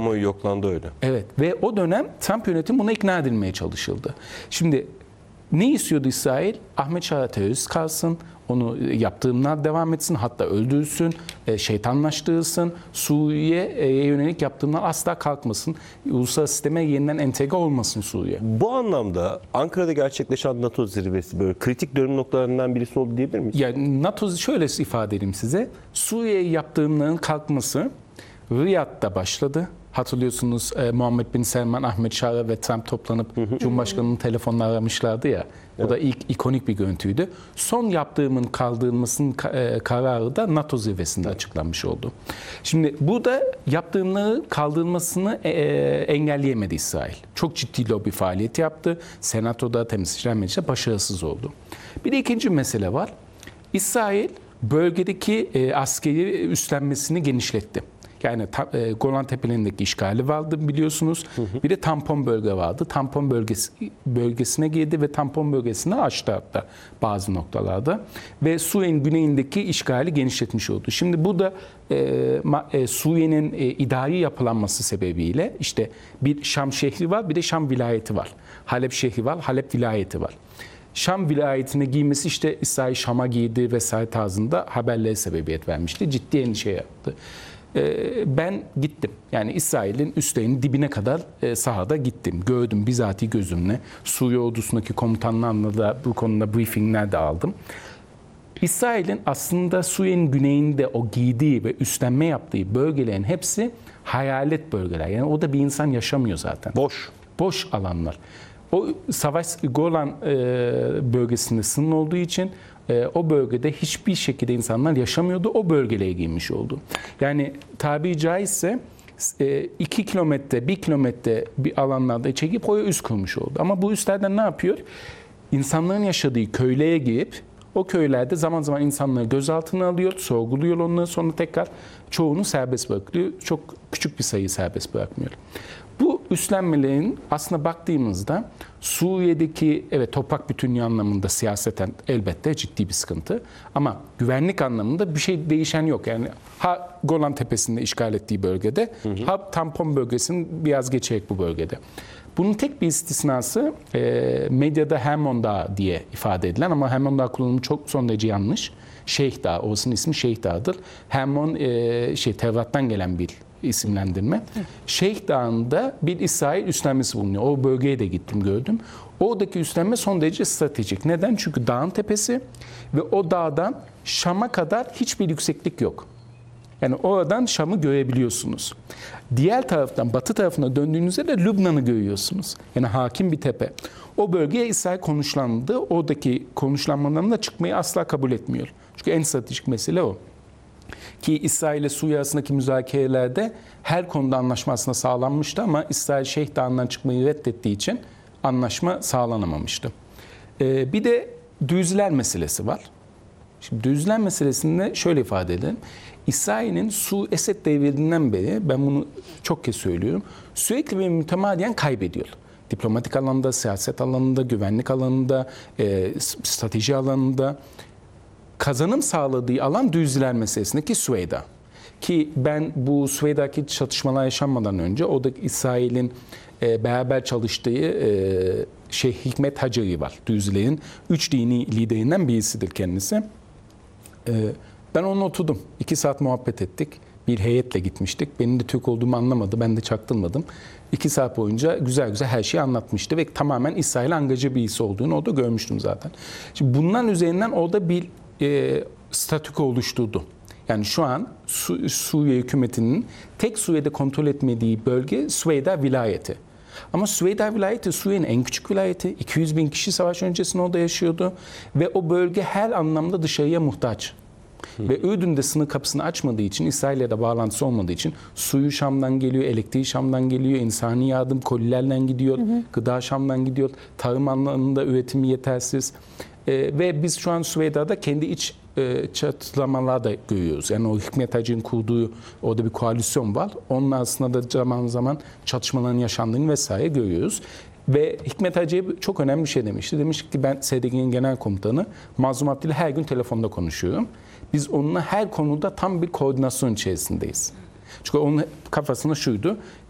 kamuoyu yoklandı öyle. Evet ve o dönem Trump yönetimi buna ikna edilmeye çalışıldı. Şimdi ne istiyordu İsrail? Ahmet Şar'a terörist kalsın, onu yaptığımlar devam etsin, hatta öldürülsün, şeytanlaştırılsın, Suriye'ye yönelik yaptığımlar asla kalkmasın, uluslararası sisteme yeniden entegre olmasın Suriye. Bu anlamda Ankara'da gerçekleşen NATO zirvesi böyle kritik dönüm noktalarından birisi oldu diyebilir miyiz? Yani NATO şöyle ifade edeyim size, Suriye'ye yaptığımların kalkması Riyad'da başladı. Hatırlıyorsunuz Muhammed Bin Selman, Ahmet Şara ve Trump toplanıp Cumhurbaşkanı'nın telefonla aramışlardı ya. O da ilk ikonik bir görüntüydü. Son yaptığımın kaldırılmasının kararı da NATO zirvesinde açıklanmış oldu. Şimdi bu da yaptığımların kaldırılmasını engelleyemedi İsrail. Çok ciddi lobi faaliyeti yaptı. Senato'da, Temsilciler Meclisi'nde başarısız oldu. Bir de ikinci mesele var. İsrail bölgedeki askeri üstlenmesini genişletti. Yani Golan Tepelerindeki işgali vardı biliyorsunuz. Bir de tampon bölge vardı. Tampon bölgesine girdi ve tampon bölgesini açtı hatta bazı noktalarda. Ve Suriye'nin güneyindeki işgali genişletmiş oldu. Şimdi bu da Suriye'nin idari yapılanması sebebiyle işte bir Şam şehri var, bir de Şam vilayeti var. Halep şehri var, Halep vilayeti var. Şam vilayetine giymesi işte İsrail Şam'a giydi vesaire tarzında haberlere sebebiyet vermişti. Ciddi endişe yaptı. Ben gittim. Yani İsrail'in üslerinin dibine kadar sahada gittim. Gördüm bizatihi gözümle. Suriye ordusundaki komutanlarla da bu konuda briefingler de aldım. İsrail'in aslında Suriye'nin güneyinde o giydiği ve üstlenme yaptığı bölgelerin hepsi hayalet bölgeler. Yani o da bir insan yaşamıyor zaten. Boş. Boş alanlar. O savaş Golan bölgesinde sınır olduğu için o bölgede hiçbir şekilde insanlar yaşamıyordu. O bölgelere girmiş oldu. Yani tabiri caizse 2 kilometre, 1 kilometre bir alanlarda çekip oraya üs kurmuş oldu. Ama bu üslerden ne yapıyor? İnsanların yaşadığı köylere girip o köylerde zaman zaman insanları gözaltına alıyor, sorguluyor onları, sonra tekrar çoğunu serbest bırakıyor. Çok küçük bir sayıyı serbest bırakmıyor. Bu üstlenmelerin aslında baktığımızda Suriye'deki toprak bütünlüğü anlamında siyaseten elbette ciddi bir sıkıntı. Ama güvenlik anlamında bir şey değişen yok. Yani ha Golan Tepesi'nde işgal ettiği bölgede, ha tampon bölgesinin biraz geçerek bu bölgede. Bunun tek bir istisnası medyada Hermon Dağı diye ifade edilen ama Hermon Dağı kullanımı çok son derece yanlış. Şeyh Dağı, orasının ismi Şeyh Dağı'dır. Hermon Tevrat'tan gelen bir isimlendirme. Şeyh Dağı'nda bir İsrail üstlenmesi bulunuyor. O bölgeye de gittim gördüm. Oradaki üstlenme son derece stratejik. Neden? Çünkü dağın tepesi ve o dağdan Şam'a kadar hiçbir yükseklik yok. Yani oradan Şam'ı görebiliyorsunuz. Diğer taraftan batı tarafına döndüğünüzde de Lübnan'ı görüyorsunuz. Yani hakim bir tepe. O bölgeye İsrail konuşlandı. Oradaki konuşlanmalarının da çıkmayı asla kabul etmiyor. Çünkü en stratejik mesele o. Ki İsrail ile Suriye arasındaki müzakerelerde her konuda anlaşma aslında sağlanmıştı ama İsrail Şeyh Dağı'ndan çıkmayı reddettiği için anlaşma sağlanamamıştı. Bir de düzler meselesi var. Şimdi düzler meselesinde şöyle ifade edelim. İsrail'in Esed devrinden beri, ben bunu çok kez söylüyorum, sürekli ve mütemadiyen kaybediyor. Diplomatik alanda, siyaset alanında, güvenlik alanında, strateji alanında. Kazanım sağladığı alan düzler meselesindeki Süveyda. Ki ben bu Süveyda'daki çatışmalar yaşanmadan önce oradaki İsrail'in beraber çalıştığı Şeyh Hikmet Hacari var. Düzlerin 3 dini liderinden birisidir kendisi. Ben onunla oturdum. 2 saat muhabbet ettik. Bir heyetle gitmiştik. Benim de Türk olduğumu anlamadı. Ben de çaktırmadım. 2 saat boyunca güzel güzel her şeyi anlatmıştı ve tamamen İsrail'e angaja birisi olduğunu orada görmüştüm zaten. Şimdi bundan üzerinden orada bir statüko oluşturdu. Yani şu an Suriye hükümetinin tek Suriye'de kontrol etmediği bölge Süveyda vilayeti. Ama Süveyda vilayeti Suriye'nin en küçük vilayeti. 200 bin kişi savaş öncesinde orada yaşıyordu. Ve o bölge her anlamda dışarıya muhtaç. Ve Ürdün'de sınır kapısını açmadığı için, İsrail'le de bağlantısı olmadığı için suyu Şam'dan geliyor, elektriği Şam'dan geliyor, insani yardım kolilerle gidiyor, gıda Şam'dan gidiyor, tarım alanında üretimi yetersiz. Ve biz şu an Süveyda'da kendi iç çatışmalar da görüyoruz. Yani o Hikmet Hacı'nın kurduğu orada bir koalisyon var. Onun aslında da zaman zaman çatışmaların yaşandığını vesaire görüyoruz. Ve Hikmet Hacı'ya çok önemli bir şey demişti. Demiş ki ben SDG'nin genel komutanı Mazlum Abdi ile her gün telefonda konuşuyorum. Biz onunla her konuda tam bir koordinasyon içerisindeyiz. Çünkü onun kafasında şuydu.